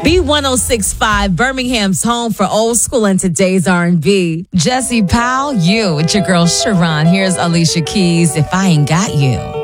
B1065, Birmingham's home for old school and today's R&B. Jesse Powell, you. It's your girl Sharon. Here's Alicia Keys, If I Ain't Got You.